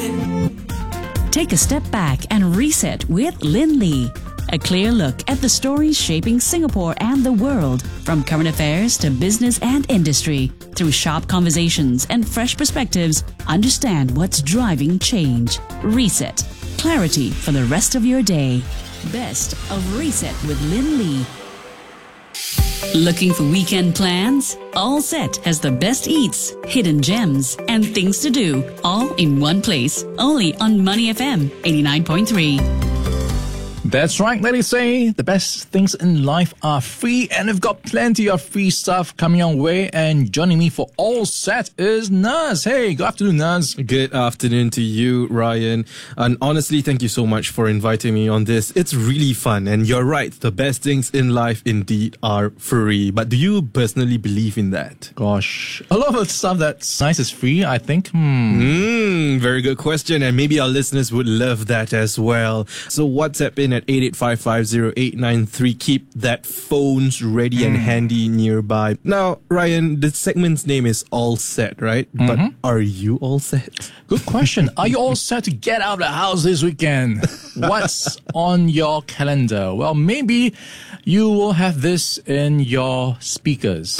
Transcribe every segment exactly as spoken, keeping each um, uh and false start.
Take a step back and reset with Lin Lee. A clear look at the stories shaping Singapore and the world, from current affairs to business and industry. Through sharp conversations and fresh perspectives, understand what's driving change. Reset. Clarity for the rest of your day. Best of Reset with Lin Lee. Looking for weekend plans? All Set has the best eats, hidden gems, and things to do, all in one place. Only on Money F M eighty-nine point three. That's right, let me say the best things in life are free, and we've got plenty of free stuff coming our way. And joining me for All Set is Naz. Hey, good afternoon, Naz. Good afternoon to you, Ryan. And honestly, thank you so much for inviting me on this. It's really fun, and you're right, the best things in life indeed are free. But do you personally believe in that? Gosh, a lot of the stuff that's nice is free, I think. Hmm. Mm, very good question, and maybe our listeners would love that as well. So WhatsApp in at eight eight five five zero eight nine three. Keep that phones ready mm. and handy nearby. Now, Ryan, the segment's name is All Set, right? Mm-hmm. But are you all set? Good question. Are you all set to get out of the house this weekend? What's on your calendar? Well, maybe you will have this in your speakers.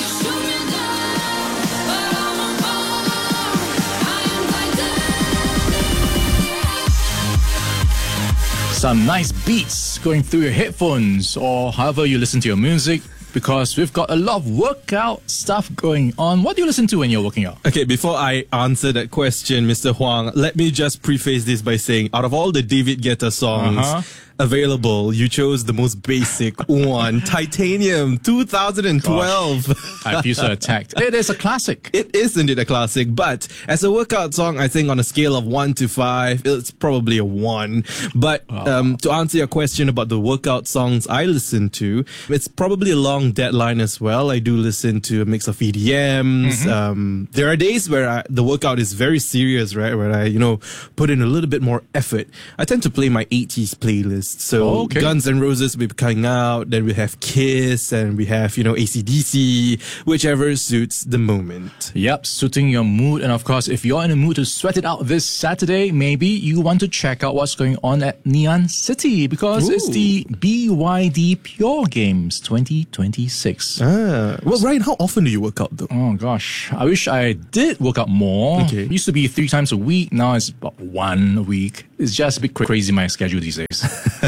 Some nice beats going through your headphones or however you listen to your music, because we've got a lot of workout stuff going on. What do you listen to when you're working out? Okay, before I answer that question, Mister Huang, let me just preface this by saying, out of all the David Guetta songs uh-huh. available, you chose the most basic one, Titanium, two thousand twelve. Gosh, I feel so attacked. It is a classic. It is indeed a classic, but as a workout song, I think on a scale of one to five, it's probably a one. But oh. um, to answer your question about the workout songs I listen to, it's probably a long deadline as well. I do listen to a mix of E D Ms. Mm-hmm. Um, there are days where I, the workout is very serious, right? Where I, you know, put in a little bit more effort. I tend to play my eighties playlist. So oh, okay. Guns N' Roses will be coming out. Then we have Kiss, and we have, you know, A C D C, whichever suits the moment. Yep, suiting your mood. And of course, if you're in a mood to sweat it out this Saturday, maybe you want to check out what's going on at Ngee Ann City, because Ooh. It's the B Y D Pure Games twenty twenty-six. Ah, well, Ryan, how often do you work out though? Oh gosh, I wish I did work out more. Okay. It used to be three times a week. Now it's about one a week. It's just a bit crazy, my schedule these days.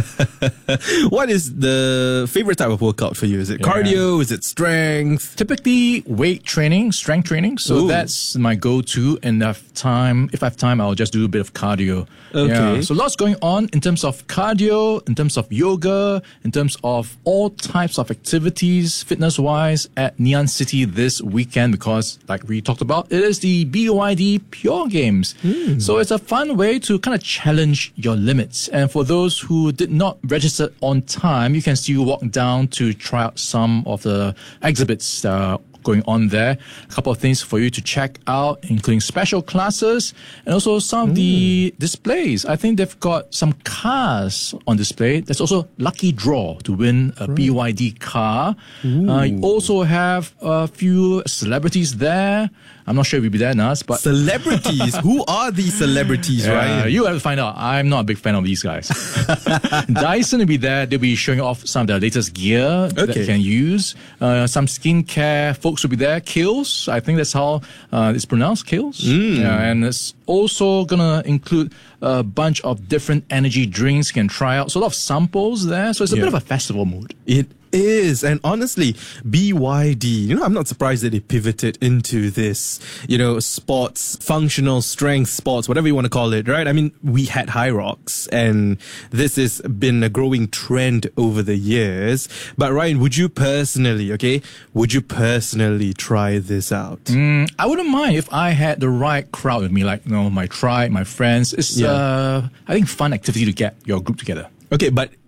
What is the favorite type of workout for you? Is it yeah. cardio? Is it strength? Typically weight training, strength training. So Ooh. That's my go-to. And if time, if I have time, I'll just do a bit of cardio. Okay. Yeah. So lots going on in terms of cardio, in terms of yoga, in terms of all types of activities, fitness-wise, at Ngee Ann City this weekend, because like we talked about, it is the B Y D Pure Games. Mm. So it's a fun way to kind of challenge your limits. And for those who did not register on time, you can still walk down to try out some of the exhibits that are going on there. A couple of things for you to check out, including special classes and also some of the displays. I think they've got some cars on display. There's also lucky draw to win a right. B Y D car. Uh, you also have a few celebrities there. I'm not sure if you'll be there, Nas, but... Celebrities? Who are these celebrities, yeah, right? You have to find out. I'm not a big fan of these guys. Dyson will be there. They'll be showing off some of their latest gear okay. that you can use. Uh, some skincare folks will be there. Kiehl's, I think that's how uh, it's pronounced, Kiehl's. Mm. Yeah, and it's also going to include a bunch of different energy drinks you can try out. So a lot of samples there. So it's a yeah. bit of a festival mood. It is. And honestly, B Y D, you know, I'm not surprised that they pivoted into this, you know, sports, functional strength sports, whatever you want to call it, right? I mean, we had High Rocks, and this has been a growing trend over the years. But Ryan, would you personally, okay, would you personally try this out? Mm, I wouldn't mind if I had the right crowd with me, like, you know, my tribe, my friends. It's, yeah. uh, I think, fun activity to get your group together. Okay, but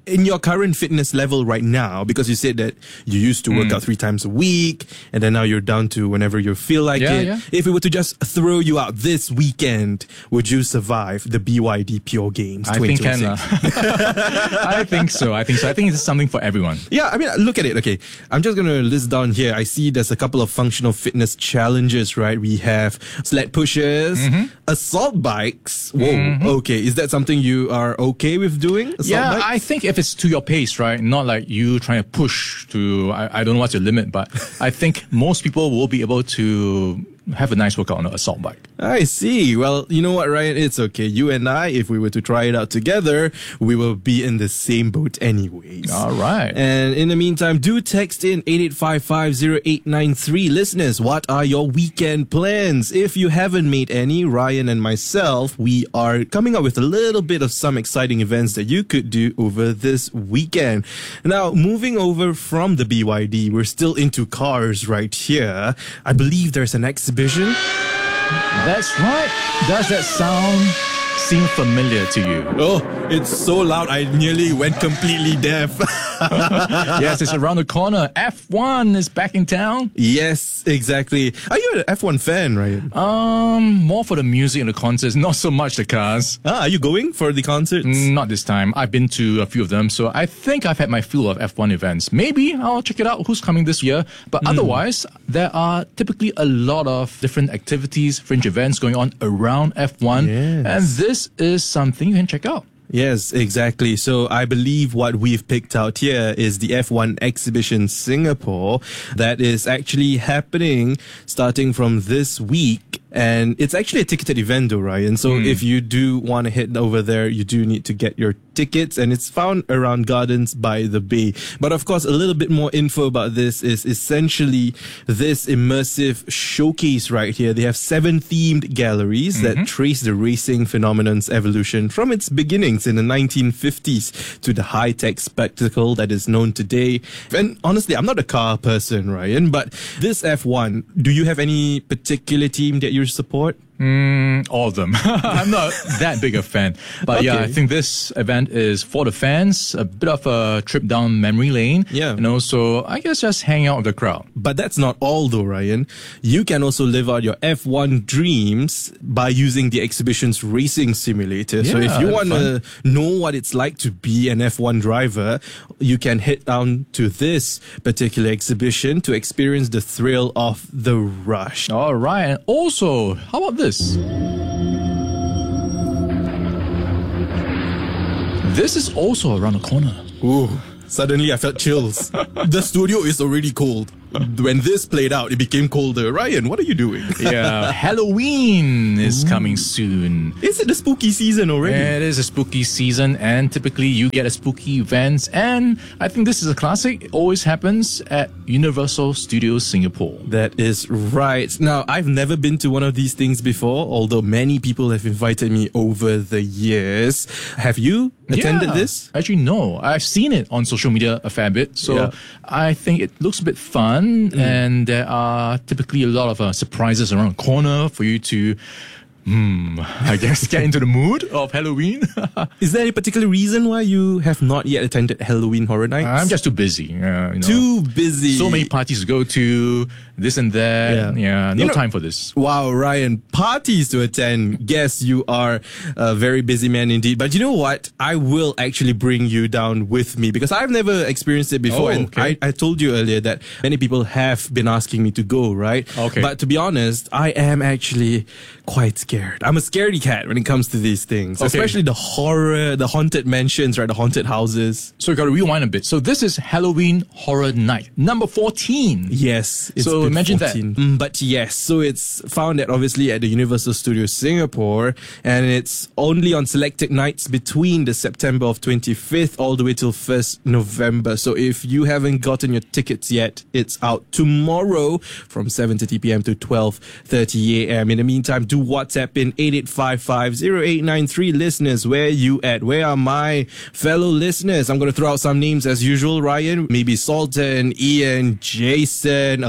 in your current fitness level right now, because you said that you used to work out three times a week and then now you're down to whenever you feel like Yeah, it. yeah. If we were to just throw you out this weekend, would you survive the B Y D Pure Games I think can. twenty twenty-six? Uh, I think so. I think so. I think it's something for everyone. Yeah, I mean, look at it. Okay, I'm just going to list down here. I see there's a couple of functional fitness challenges, right? We have sled pushes, Mm-hmm. assault bikes. Whoa, okay. Is that something you are okay with doing? Assault Yeah, bikes? I think if it's to your pace, right? Not like you trying to push to, I, I don't know what's your limit, but I think most people will be able to have a nice workout on an assault bike. I see. Well, you know what, Ryan? It's okay. You and I, if we were to try it out together, we will be in the same boat anyways. All right. And in the meantime, do text in eight eight five five zero eight nine three. Listeners, what are your weekend plans? If you haven't made any, Ryan and myself, we are coming up with a little bit of some exciting events that you could do over this weekend. Now, moving over from the B Y D, we're still into cars right here. I believe there's an exhibition. That's right. Does that sound seem familiar to you? Oh, it's so loud, I nearly went completely deaf. Yes, it's around the corner. F one is back in town. Yes, exactly. Are you an F one fan, Ryan? Um, more for the music and the concerts, not so much the cars. Ah, are you going for the concerts? Not this time. I've been to a few of them, so I think I've had my fill of F one events. Maybe I'll check it out who's coming this year. But otherwise, there are typically a lot of different activities, fringe events going on around F one. Yes. And this is something you can check out. Yes, exactly. So I believe what we've picked out here is the F one Exhibition Singapore that is actually happening starting from this week. And it's actually a ticketed event though, Ryan. So if you do want to head over there, you do need to get your tickets, and it's found around Gardens by the Bay. But of course, a little bit more info about this is essentially this immersive showcase right here. They have seven themed galleries that trace the racing phenomenon's evolution from its beginnings in the nineteen fifties to the high-tech spectacle that is known today. And honestly, I'm not a car person, Ryan, but this F one, do you have any particular team that you support? Mm, all of them. I'm not that big a fan. But yeah, Okay. I think this event is for the fans, a bit of a trip down memory lane. Yeah. You know, so I guess just hang out with the crowd. But that's not all though, Ryan. You can also live out your F one dreams by using the exhibition's racing simulator. So Yeah, if you that'd want be to know what it's like to be an F one driver, you can head down to this particular exhibition to experience the thrill of the rush. All right. And also, how about this? This is also around the corner. Ooh, suddenly I felt chills. The studio is already cold. When this played out, it became colder. Ryan, what are you doing? Yeah, Halloween is coming soon. Is it the spooky season already? It is a spooky season, and typically you get a spooky event. And I think this is a classic. It always happens at Universal Studios Singapore. That is right. Now, I've never been to one of these things before, although many people have invited me over the years. Have you attended Yeah. this? Actually, no. I've seen it on social media a fair bit. So Yeah. I think it looks a bit fun, and there are typically a lot of uh, surprises around the corner for you to, hmm, I guess, get into the mood of Halloween. Is there a particular reason why you have not yet attended Halloween Horror Nights? I'm just too busy. Uh, you know. too busy. So many parties to go to, this and that. Yeah. Yeah, no You know- time for this. Wow, Ryan, parties to attend. Guess you are a very busy man indeed. But you know what? I will actually bring you down with me because I've never experienced it before. Oh, and okay. I, I told you earlier that many people have been asking me to go, right? Okay. But to be honest, I am actually quite scared. I'm a scaredy cat when it comes to these things, Okay. especially the horror, the haunted mansions, right? The haunted houses. So you got to rewind a bit. So this is Halloween Horror Night, number fourteen. Yes. It's So been imagine that. fourteen. Mm, but yes, so it's found at obviously at the Universal Studios Singapore, and it's only on selected nights between the September of twenty-fifth all the way till first November. So if you haven't gotten your tickets yet, it's out tomorrow from seven thirty p.m. to twelve thirty a.m. In the meantime, do WhatsApp in eight eight five five zero eight nine three. Listeners, where you at? Where are my fellow listeners? I'm going to throw out some names as usual, Ryan. Maybe Sultan, Ian, Jason, Aloy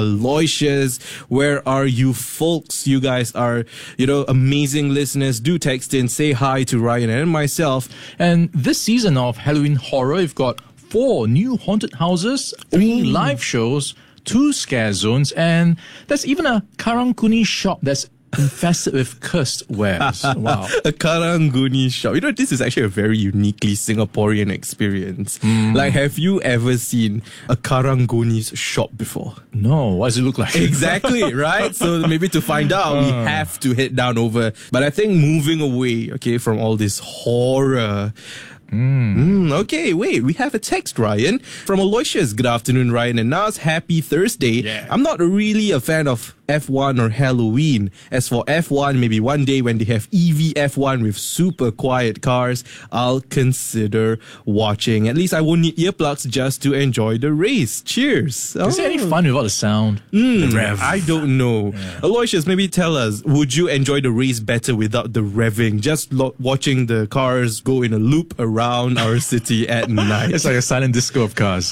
Aloysius. Where are you folks? You guys are, you know, amazing listeners. Do text in, say hi to Ryan and myself. And this season of Halloween Horror, we've got four new haunted houses, three Ooh. live shows, two scare zones, and there's even a Karang Kuni shop that's infested with cursed wares. Wow. A Karang Guni shop. You know, this is actually a very uniquely Singaporean experience. Mm. Like, have you ever seen a Karang Guni's shop before? No, what does it look like? Exactly, right? So maybe to find out, we have to head down over. But I think moving away, okay, from all this horror, Mm. Mm, okay, wait, we have a text, Ryan, from Aloysius. Good afternoon, Ryan and Nas. Happy Thursday. Yeah. I'm not really a fan of F one or Halloween. As for F one, maybe one day when they have E V F one with super quiet cars, I'll consider watching. At least I won't need earplugs just to enjoy the race. Cheers. Is there any Oh. fun without the sound? Mm, The rev? I don't know. Yeah. Aloysius, maybe tell us, would you enjoy the race better without the revving? Just lo- watching the cars go in a loop around our city at night. It's like a silent disco of cars.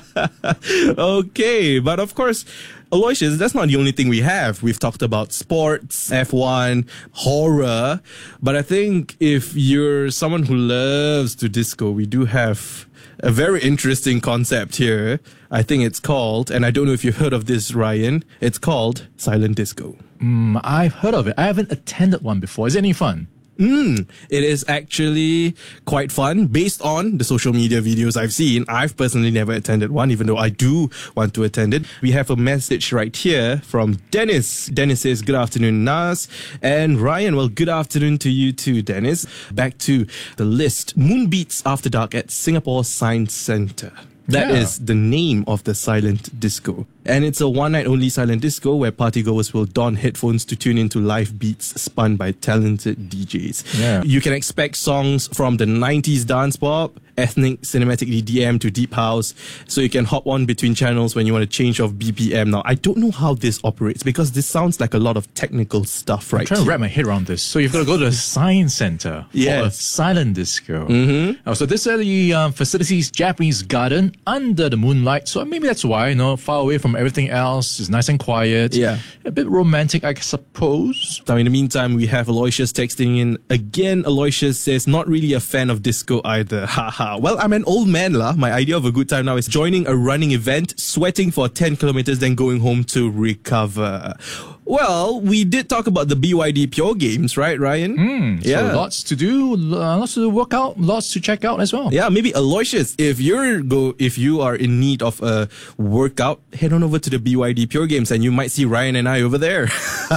Okay, but of course, Aloysius, that's not the only thing we have. We've talked about sports, F one, horror, but I think if you're someone who loves to disco, we do have a very interesting concept here. I think it's called, and I don't know if you've heard of this, Ryan, it's called silent disco. Mm, I've heard of it. I haven't attended one before. Is it any fun? Mm, it is actually quite fun based on the social media videos I've seen. I've personally never attended one, even though I do want to attend it. We have a message right here from Dennis. Dennis says, good afternoon, Nas. And Ryan, well, good afternoon to you too, Dennis. Back to the list. Moonbeats After Dark at Singapore Science Centre. That Yeah. is the name of the silent disco. And it's a one-night only silent disco where partygoers will don headphones to tune into live beats spun by talented D Js. Yeah. You can expect songs from the nineties dance pop, ethnic cinematic E D M to deep house. So you can hop on between channels when you want to change off B P M. Now, I don't know how this operates because this sounds like a lot of technical stuff, right? I'm trying to wrap my head around this. So you've got to go to a science center for a Yes. silent disco. Mm-hmm. So this is the um, facility's Japanese garden under the moonlight. So maybe that's why, you know, far away from everything else. It's nice and quiet. Yeah. A bit romantic, I suppose. Now, in the meantime, we have Aloysius texting in. Again, Aloysius says, not really a fan of disco either. Haha. Well, I'm an old man, lah. My idea of a good time now is joining a running event, sweating for ten kilometers, then going home to recover. Well, we did talk about the B Y D Pure Games, right, Ryan? Mm, Yeah. So lots to do, uh, lots to work out, lots to check out as well. Yeah, maybe Aloysius, if you're go, if you are in need of a workout, head on over to the B Y D Pure Games and you might see Ryan and I over there.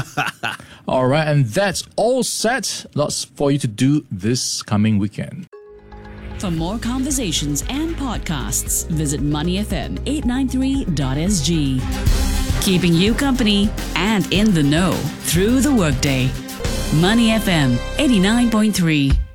All right, and that's all set. Lots for you to do this coming weekend. For more conversations and podcasts, visit money f m eight ninety-three dot s g. Keeping you company and in the know through the workday. Money F M eighty-nine point three.